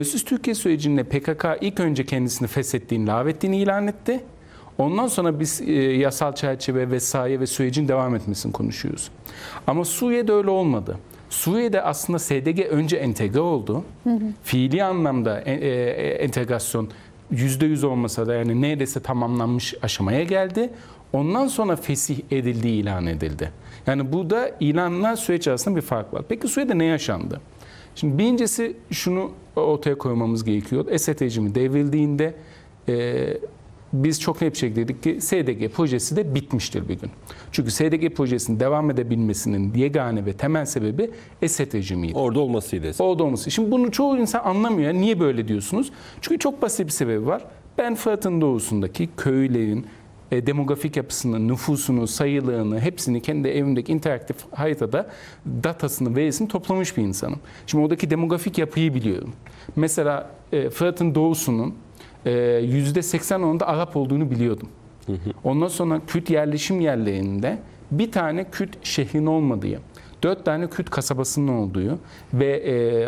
Terörsüz Türkiye sürecinde PKK ilk önce kendisini feshettiğini, lağvettiğini ilan etti. Ondan sonra biz yasal çerçeve vesaire ve sürecin devam etmesini konuşuyoruz. Ama Suriye'de öyle olmadı. Suriye'de aslında SDG önce entegre oldu. Fiili anlamda entegrasyon %100 olmasa da yani neredeyse tamamlanmış aşamaya geldi. Ondan sonra fesih edildiği ilan edildi. Yani burada ilanla süreç arasında bir fark var. Peki Suriye'de ne yaşandı? Şimdi birincisi şunu ortaya koymamız gerekiyor. Esed rejimi devrildiğinde biz çok net bir şekilde dedik ki SDG projesi de bitmiştir bir gün. Çünkü SDG projesinin devam edebilmesinin yegane ve temel sebebi Esed rejimiydi. Orada olmasıydı. Orada olması. Şimdi bunu çoğu insan anlamıyor. Niye böyle diyorsunuz? Çünkü çok basit bir sebebi var. Ben Fırat'ın doğusundaki köylerin demografik yapısını, nüfusunu, sayılığını, hepsini kendi evimdeki interaktif haritada datasını, verisini toplamış bir insanım. Şimdi oradaki demografik yapıyı biliyorum. Mesela Fırat'ın doğusunun %80'ında Arap olduğunu biliyordum. Ondan sonra Kürt yerleşim yerlerinde bir tane Kürt şehrin olmadığı, 4 tane Kürt kasabasının olduğu ve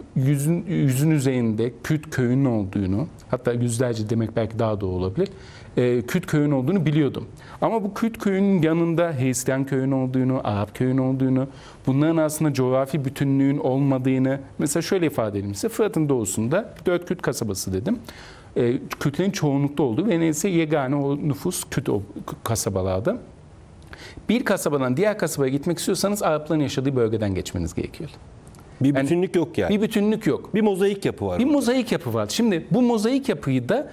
yüzün üzerinde Kürt köyünün olduğunu, hatta yüzlerce demek belki daha doğru olabilir, Kürt köyünün olduğunu biliyordum. Ama bu Kürt köyünün yanında Hristiyan köyünün olduğunu, Arap köyünün olduğunu, bunların aslında coğrafi bütünlüğün olmadığını, mesela şöyle ifade edeyim size, Fırat'ın doğusunda 4 Kürt kasabası dedim. Kürtlerin çoğunlukta olduğu ve neyse yegane o nüfus Kürt kasabalarda. Bir kasabadan diğer kasabaya gitmek istiyorsanız Arapların yaşadığı bölgeden geçmeniz gerekiyor. Bir bütünlük yok yani. Bir bütünlük yok. Bir mozaik yapı var. Bir mozaik yapı var. Şimdi bu mozaik yapıyı da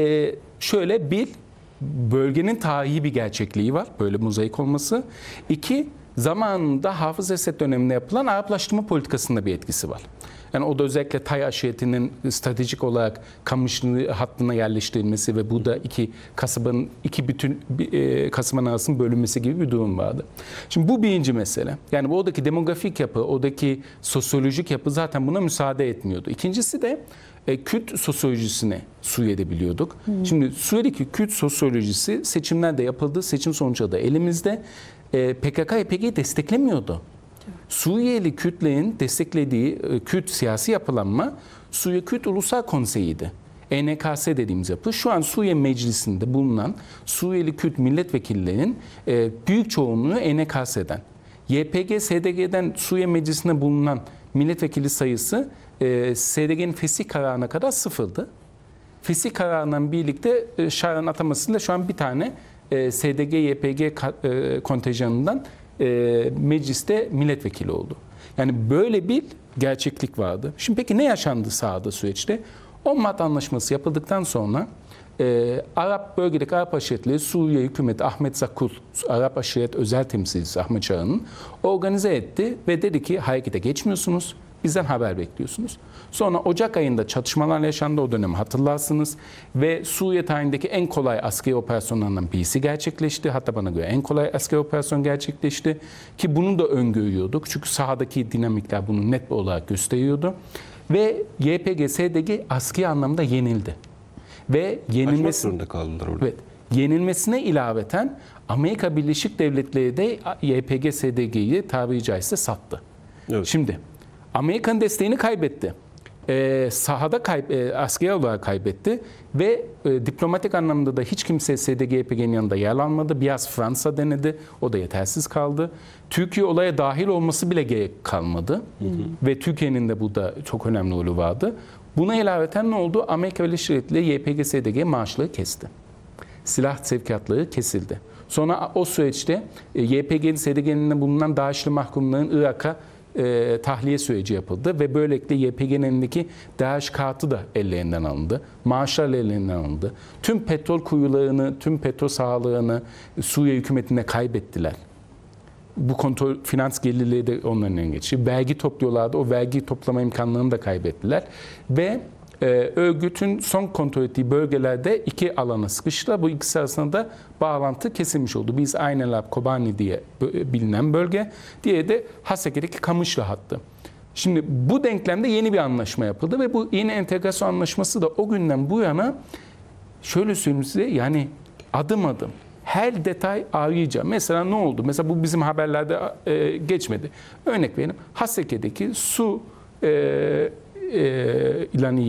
şöyle bir bölgenin tarihi bir gerçekliği var. Böyle mozaik olması. 2, zamanında Hafız Esed döneminde yapılan Araplaştırma politikasında bir etkisi var. Yani o da özellikle Tay aşiretinin stratejik olarak Kamışlı hattına yerleştirilmesi ve bu da iki bütün kasabanın arasının bölünmesi gibi bir durum vardı. Şimdi bu birinci mesele. Yani oradaki demografik yapı, oradaki sosyolojik yapı zaten buna müsaade etmiyordu. İkincisi de Kürt sosyolojisini Suriye'de biliyorduk. Şimdi Suriye'deki Kürt sosyolojisi seçimlerde yapıldı. Seçim sonuçları da elimizde. PKK-YPG'yi desteklemiyordu. Suriyeli Kürtlerin desteklediği Kürt siyasi yapılanma Suriye Kürt Ulusal Konseyi'ydi. ENKS dediğimiz yapı şu an Suriye Meclisi'nde bulunan Suriyeli Kürt milletvekillerinin büyük çoğunluğu ENKS'den. YPG, SDG'den Suriye Meclisi'nde bulunan milletvekili sayısı SDG'nin fesih kararına kadar sıfırdı. Fesih kararından birlikte Şaran atamasıyla şu an bir tane SDG-YPG kontenjanından mecliste milletvekili oldu. Yani böyle bir gerçeklik vardı. Şimdi peki ne yaşandı sahada süreçte? 10 Mart Anlaşması yapıldıktan sonra bölgedeki Arap aşiretleri Suriye hükümeti Ahmet Zakul, Arap aşiret özel temsilcisi Ahmet Çağı'nın organize etti ve dedi ki harekete geçmiyorsunuz. Bizden haber bekliyorsunuz. Sonra Ocak ayında çatışmalar yaşandı, o dönemi hatırlarsınız. Ve Suriye tarihindeki en kolay askeri operasyonlarından birisi gerçekleşti. Hatta bana göre en kolay askeri operasyon gerçekleşti. Ki bunu da öngörüyorduk. Çünkü sahadaki dinamikler bunu net olarak gösteriyordu. Ve YPG, SDG askeri anlamda yenildi. Ve yenilmesi zorunda kaldılar orada. Evet. Yenilmesine ilaveten Amerika Birleşik Devletleri de YPG, SDG'yi tabiri caizse sattı. Evet. Şimdi Amerika'nın desteğini kaybetti. Sahada askeri olarak kaybetti ve diplomatik anlamda da hiç kimse SDG-YPG'nin yanında yer almadı. Biraz Fransa denedi, o da yetersiz kaldı. Türkiye olaya dahil olması bile gerek kalmadı. Ve Türkiye'nin de burada çok önemli rolü vardı. Buna ilaveten ne oldu? Amerika Birleşik Devletleri YPG-SDG maaşları kesti. Silah sevkiyatları kesildi. Sonra o süreçte YPG'nin, SDG'nin bulunan DAEŞ'li mahkumların Irak'a tahliye süreci yapıldı ve böylelikle YPG'nin elindeki DAEŞ kartı da ellerinden alındı. Maaşlar ellerinden alındı. Tüm petrol kuyularını, tüm petrol sahalarını Suriye hükümetine kaybettiler. Bu kontrol, finans gelirleri de onların eline geçti. Vergi topluyorlardı. O vergi toplama imkanlarını da kaybettiler. Ve örgütün son kontrol ettiği bölgelerde iki alana sıkıştılar. Bu ikisi arasında da bağlantı kesilmiş oldu. Biz Aynelab, Kobani diye bilinen bölge. Diğeri de Haseke'deki Kamışlı hattı. Şimdi bu denklemde yeni bir anlaşma yapıldı ve bu yeni entegrasyon anlaşması da o günden bu yana şöyle söyleyeyim size, yani adım adım her detay arayacağım. Mesela ne oldu? Mesela bu bizim haberlerde geçmedi. Örnek verelim. Haseke'deki su ilanı